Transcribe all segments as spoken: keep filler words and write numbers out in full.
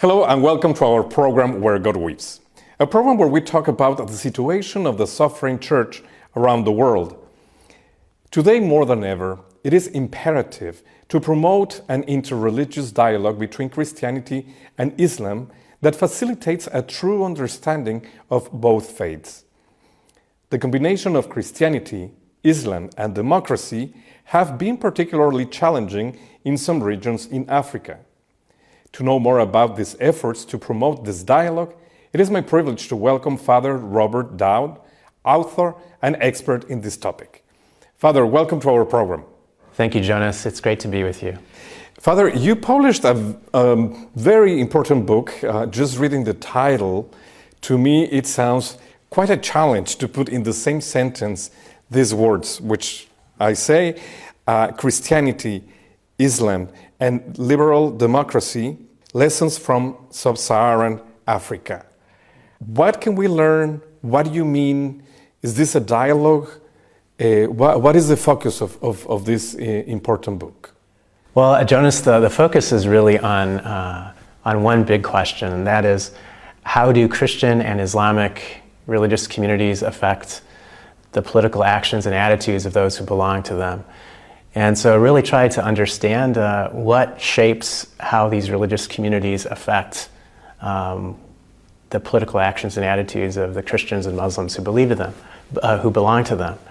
Hello and welcome to our program Where God Weeps, a program where we talk about the situation of the suffering church around the world. Today more than ever, it is imperative to promote an interreligious dialogue between Christianity and Islam that facilitates a true understanding of both faiths. The combination of Christianity, Islam and democracy have been particularly challenging in some regions in Africa. To know more about these efforts to promote this dialogue, it is my privilege to welcome Father Robert Dowd, author and expert in this topic. Father, welcome to our program. Thank you, Jonas. It's great to be with you. Father, you published a um, very important book. Uh, just reading the title, to me it sounds quite a challenge to put in the same sentence these words, which I say, uh, Christianity, Islam, and liberal democracy, lessons from sub-Saharan Africa. What can we learn? What do you mean? Is this a dialogue? Uh, what, what is the focus of, of, of this uh, important book? Well, uh, Jonas, the, the focus is really on, uh, on one big question, and that is, how do Christian and Islamic religious communities affect the political actions and attitudes of those who belong to them? And so I really tried to understand uh, what shapes how these religious communities affect um, the political actions and attitudes of the Christians and Muslims who believe to them, uh, who belong to them.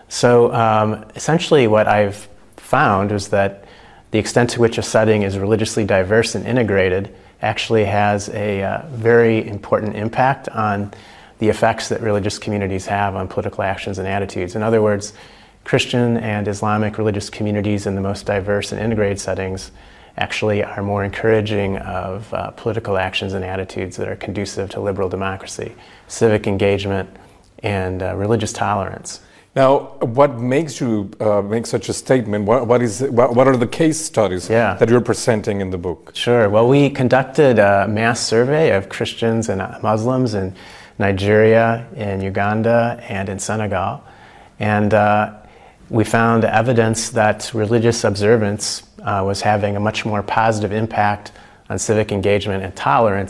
So um, essentially what I've found is that the extent to which a setting is religiously diverse and integrated actually has a uh, very important impact on the effects that religious communities have on political actions and attitudes. In other words, Christian and Islamic religious communities in the most diverse and integrated settings actually are more encouraging of uh, political actions and attitudes that are conducive to liberal democracy, civic engagement, and uh, religious tolerance. Now, what makes you uh, make such a statement? What, what, is, what, what are the case studies yeah. that you're presenting in the book? Sure. Well, we conducted a mass survey of Christians and Muslims in Nigeria, in Uganda, and in Senegal. And uh, we found evidence that religious observance uh, was having a much more positive impact on civic engagement and tolerance